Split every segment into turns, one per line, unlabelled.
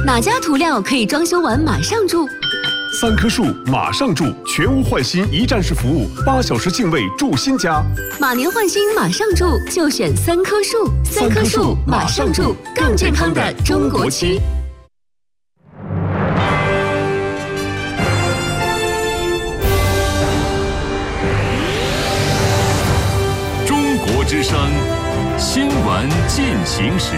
哪家涂料可以装修完马上住
？3棵树马上住，全屋换新一站式服务，8小时净位住新家。
马年换新马上住，就选3棵树。3棵树马上住，更健康的中国区。
中国之声新闻进行时。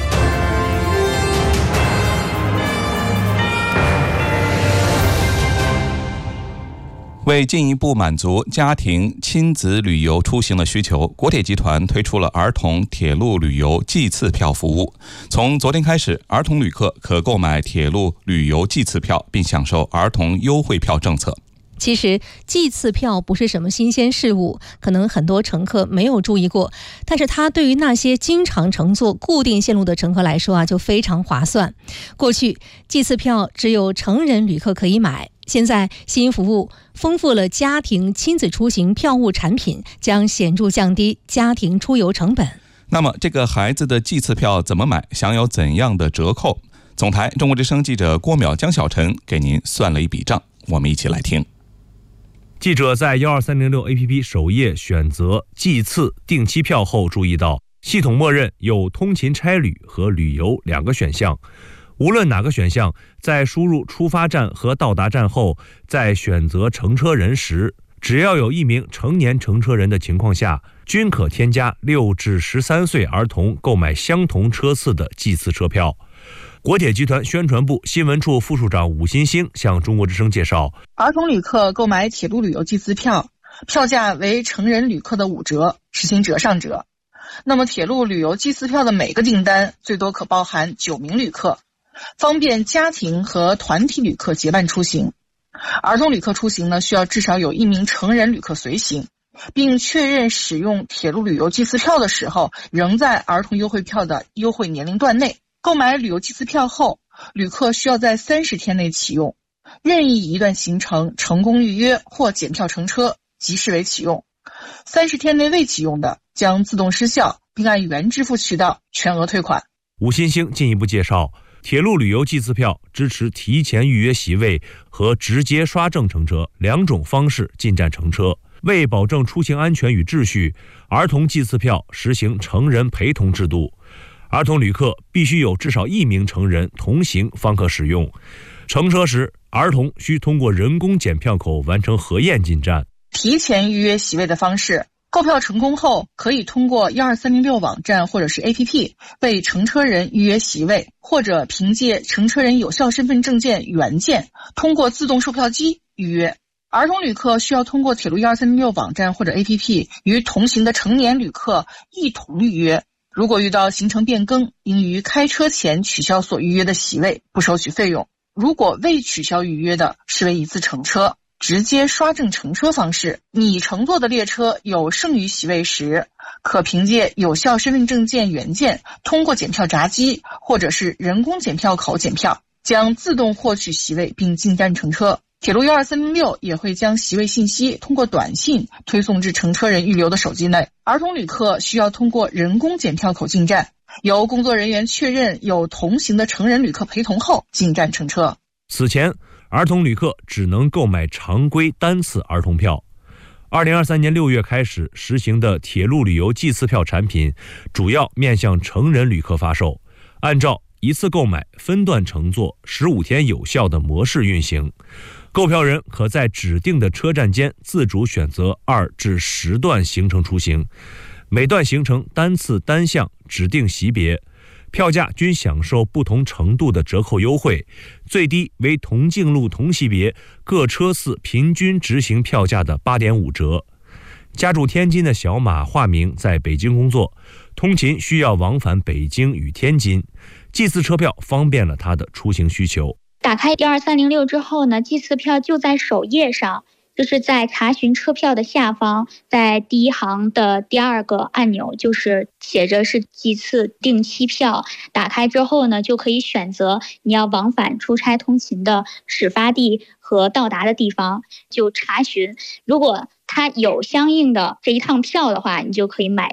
为进一步满足家庭亲子旅游出行的需求，国铁集团推出了儿童铁路旅游季次票服务。从昨天开始，儿童旅客可购买铁路旅游季次票，并享受儿童优惠票政策。
其实季次票不是什么新鲜事物，可能很多乘客没有注意过，但是它对于那些经常乘坐固定线路的乘客来说就非常划算。过去季次票只有成人旅客可以买，现在新服务丰富了家庭亲子出行票务产品，将显著降低家庭出游成本。
那么这个孩子的季次票怎么买，享有怎样的折扣？总台中国之声记者郭淼、江小晨给您算了一笔账，我们一起来听。
记者在12306 APP 首页选择季次定期票后，注意到系统默认有通勤差旅和旅游2个选项。无论哪个选项，在输入出发站和到达站后，在选择乘车人时，只要有1名成年乘车人的情况下，均可添加6至13岁儿童购买相同车次的季次车票。国铁集团宣传部新闻处副处长武新兴向中国之声介绍，
儿童旅客购买铁路旅游季次票，票价为成人旅客的5折，实行折上折。那么铁路旅游季次票的每个订单最多可包含9名旅客，方便家庭和团体旅客结伴出行。儿童旅客出行呢，需要至少有1名成人旅客随行，并确认使用铁路旅游季次票的时候仍在儿童优惠票的优惠年龄段内。购买旅游季次票后，旅客需要在30天内启用，任意一段行程成功预约或检票乘车即视为启用，30天内未启用的将自动失效，并按原支付渠道全额退款。
吴新兴进一步介绍，铁路旅游季次票支持提前预约席位和直接刷证乘车2种方式进站乘车。为保证出行安全与秩序，儿童季次票实行成人陪同制度，儿童旅客必须有至少1名成人同行方可使用。乘车时，儿童需通过人工检票口完成核验进站。
提前预约席位的方式，购票成功后，可以通过12306网站或者是 APP 为乘车人预约席位，或者凭借乘车人有效身份证件原件，通过自动售票机预约。儿童旅客需要通过铁路12306网站或者 APP 与同行的成年旅客一同预约。如果遇到行程变更，应于开车前取消所预约的席位，不收取费用。如果未取消预约的，视为一次乘车。直接刷证乘车方式，你乘坐的列车有剩余席位时，可凭借有效身份证件原件，通过检票闸机或者是人工检票口检票，将自动获取席位并进站乘车。铁路12306也会将席位信息通过短信推送至乘车人预留的手机内。儿童旅客需要通过人工检票口进站，由工作人员确认有同行的成人旅客陪同后进站乘车。
此前，儿童旅客只能购买常规单次儿童票。2023年6月开始实行的铁路旅游季次票产品，主要面向成人旅客发售，按照一次购买、分段乘坐、15天有效的模式运行。购票人可在指定的车站间自主选择2至10段行程出行，每段行程单次单项指定席别，票价均享受不同程度的折扣优惠，最低为同径路同级别各车次平均执行票价的 8.5 折。家住天津的小马化名在北京工作，通勤需要往返北京与天津，季次车票方便了他的出行需求。
打开12306之后呢，季次票就在首页上，就是在查询车票的下方，在第一行的第2个按钮，就是写着是季次定期票。打开之后呢，就可以选择你要往返出差通勤的始发地和到达的地方，就查询。如果它有相应的这一趟票的话，你就可以买到。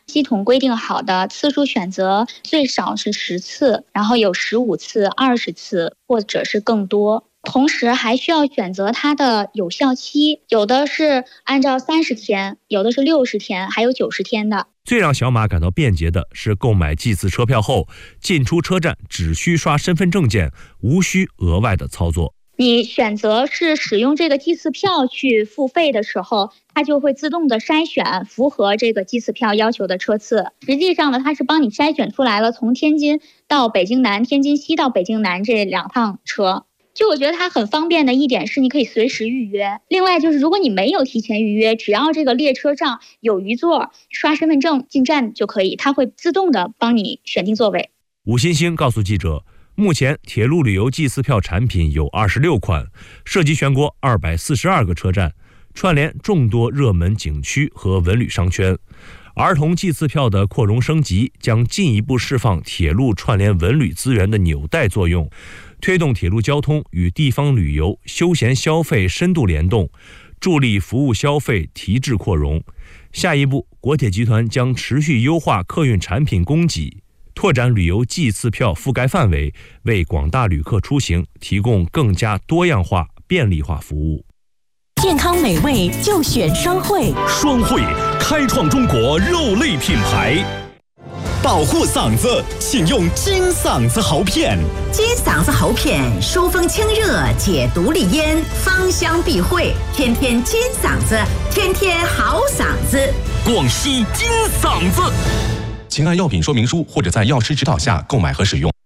系统规定好的次数选择最少是10次，然后有15次、20次或者是更多。同时还需要选择它的有效期，有的是按照30天，有的是60天，还有90天的。
最让小马感到便捷的是，购买祭次车票后，进出车站只需刷身份证件，无需额外的操作。
你选择是使用这个祭次票去付费的时候，它就会自动的筛选符合这个祭次票要求的车次。实际上呢，它是帮你筛选出来了从天津到北京南、天津西到北京南这2趟车。就我觉得它很方便的一点是你可以随时预约，另外就是如果你没有提前预约，只要这个列车上有余座，刷身份证进站就可以，它会自动的帮你选定座位。
吴欣欣告诉记者，目前铁路旅游祭次票产品有26款，涉及全国242个车站，串联众多热门景区和文旅商圈。儿童祭次票的扩容升级将进一步释放铁路串联文旅资源的纽带作用，推动铁路交通与地方旅游、休闲消费深度联动，助力服务消费提质扩容。下一步，国铁集团将持续优化客运产品供给，拓展旅游祭次票覆盖范围，为广大旅客出行提供更加多样化、便利化服务。
健康美味就选双汇，
双汇开创中国肉类品牌。
保护嗓子，请用金嗓子喉片。
金嗓子喉片疏风清热，解毒利咽，芳香避秽，天天金嗓子，天天好嗓子。
广西金嗓子，请按药品说明书或者在药师指导下购买和使用。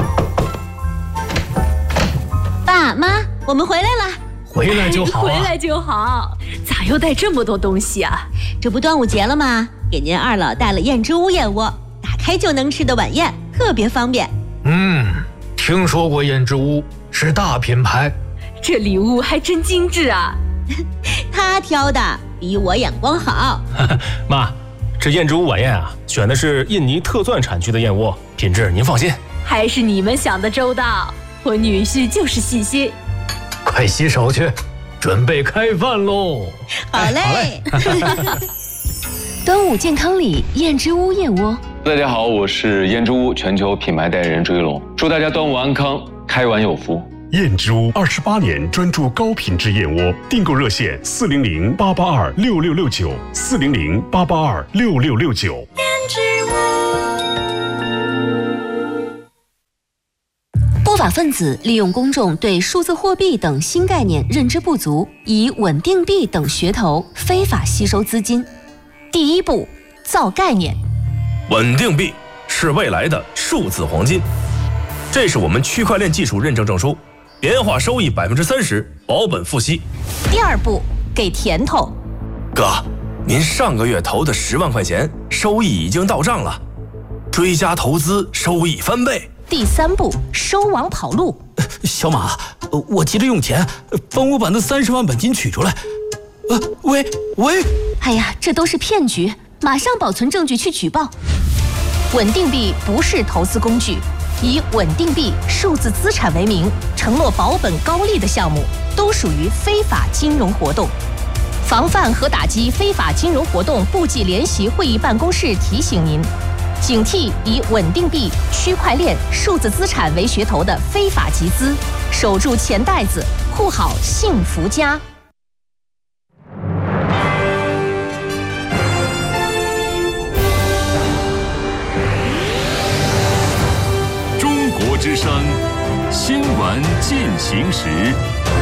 爸妈，我们回来了。
回来就好，
回来就好。咋又带这么多东西啊？这不端午节了吗？给您二老带了燕之屋燕窝，打开就能吃的晚宴，特别方便。
听说过燕之屋，是大品牌。
这礼物还真精致啊！他挑的比我眼光好。
妈，这燕之屋晚宴啊，选的是印尼特钻产区的燕窝，品质您放心。
还是你们想的周到，我女婿就是细心。
快洗手去，准备开饭喽！
好嘞。端午健康礼，燕之屋燕窝。
大家好，我是燕之屋全球品牌代言人朱一龙，祝大家端午安康，开碗有福。
燕之屋28年专注高品质燕窝，订购热线400-882-6669，400-882-6669。
燕之屋。不法分子利用公众对数字货币等新概念认知不足，以稳定币等噱头非法吸收资金。第一步，造概念。
稳定币是未来的数字黄金，这是我们区块链技术认证证书，年化收益30%，保本付息。
第二步，给甜头。
哥，您上个月投的10万块钱，收益已经到账了，追加投资收益翻倍。
第三步，收网跑路。
小马，我急着用钱，帮我把那30万本金取出来。喂，
哎呀，这都是骗局，马上保存证据去举报。稳定币不是投资工具，以稳定币、数字资产为名，承诺保本高利的项目，都属于非法金融活动。防范和打击非法金融活动部际联席会议办公室提醒您，警惕以稳定币、区块链、数字资产为噱头的非法集资，守住钱袋子，护好幸福家。
中国之声新闻进行时。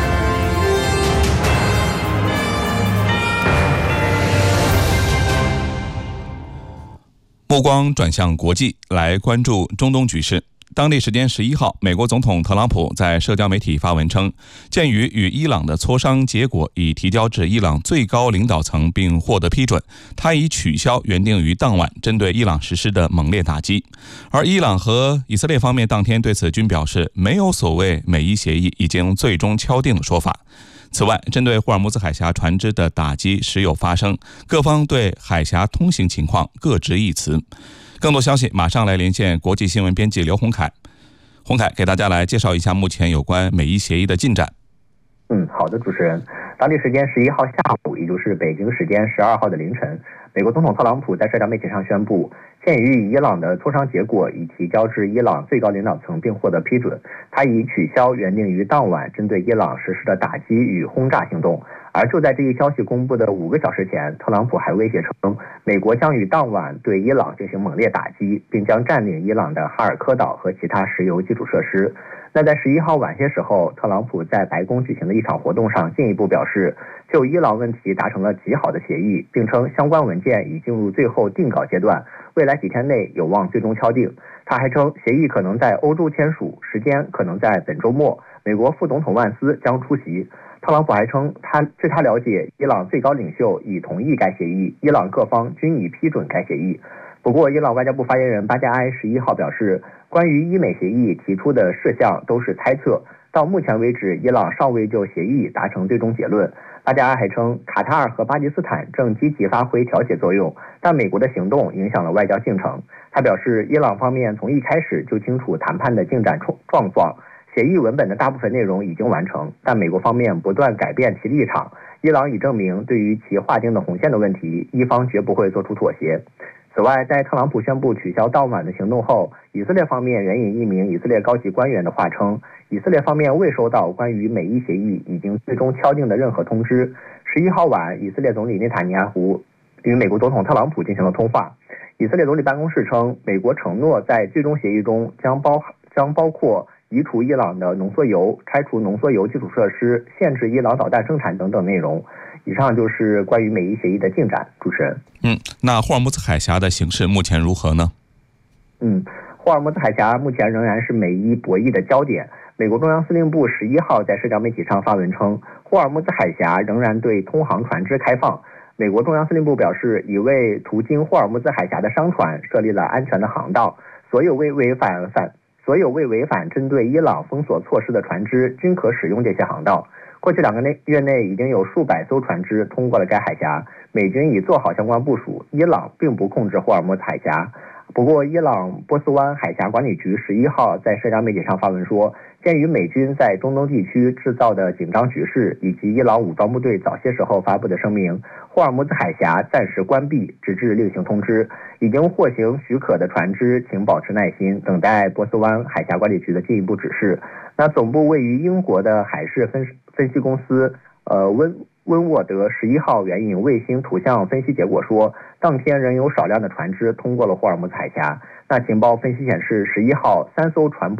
目光转向国际，来关注中东局势。当地时间11号，美国总统特朗普在社交媒体发文称，鉴于与伊朗的磋商结果已提交至伊朗最高领导层并获得批准，他已取消原定于当晚针对伊朗实施的猛烈打击。而伊朗和以色列方面当天对此均表示，没有所谓美伊协议已经最终敲定的说法。此外，针对霍尔木兹海峡船只的打击时有发生，各方对海峡通行情况各执一词。更多消息马上来连线国际新闻编辑刘洪凯。洪凯给大家来介绍一下目前有关美伊协议的进展。
好的，主持人。当地时间11号下午，也就是北京时间12号的凌晨， 美国总统特朗普在社交媒体上宣布，鉴于与伊朗的磋商结果已提交至伊朗最高领导层并获得批准，他已取消原定于当晚针对伊朗实施的打击与轰炸行动。而就在这一消息公布的5个小时前，特朗普还威胁称，美国将于当晚对伊朗进行猛烈打击，并将占领伊朗的哈尔科岛和其他石油基础设施。那在11号晚些时候，特朗普在白宫举行的一场活动上进一步表示，就伊朗问题达成了极好的协议，并称相关文件已进入最后定稿阶段，未来几天内有望最终敲定。他还称，协议可能在欧洲签署，时间可能在本周末，美国副总统万斯将出席。特朗普还称，据他了解，伊朗最高领袖已同意该协议，伊朗各方均已批准该协议。不过，伊朗外交部发言人巴加埃11号表示，关于伊美协议提出的事项都是猜测，到目前为止，伊朗尚未就协议达成最终结论。巴加埃还称，卡塔尔和巴基斯坦正积极发挥调解作用，但美国的行动影响了外交进程。他表示，伊朗方面从一开始就清楚谈判的进展状况，协议文本的大部分内容已经完成，但美国方面不断改变其立场。伊朗已证明，对于其划定的红线的问题，伊方绝不会做出妥协。此外，在特朗普宣布取消当晚的行动后，以色列方面援引一名以色列高级官员的话称，以色列方面未收到关于美伊协议已经最终敲定的任何通知。11号晚，以色列总理内塔尼亚胡与美国总统特朗普进行了通话。以色列总理办公室称，美国承诺在最终协议中将包括移除伊朗的浓缩铀、拆除浓缩铀基础设施、限制伊朗导弹生产等等内容。以上就是关于美伊协议的进展。主持人，
那霍尔木兹海峡的形势目前如何呢？
霍尔木兹海峡目前仍然是美伊博弈的焦点。美国中央司令部11号在社交媒体上发文称，霍尔木兹海峡仍然对通航船只开放。美国中央司令部表示，已为途经霍尔木兹海峡的商船设立了安全的航道，所有未违反针对伊朗封锁措施的船只均可使用这些航道。过去2个月内，已经有数百艘船只通过了该海峡，美军已做好相关部署。伊朗并不控制霍尔木兹海峡。不过，伊朗波斯湾海峡管理局11号在社交媒体上发文说，鉴于美军在中东地区制造的紧张局势，以及伊朗武装部队早些时候发布的声明，霍尔木兹海峡暂时关闭，直至另行通知。已经获行许可的船只，请保持耐心，等待波斯湾海峡管理局的进一步指示。那总部位于英国的海事分析公司温沃德11号援引卫星图像分析结果说，当天仍有少量的船只通过了霍尔木兹海峡。那情报分析显示，11号3艘船舶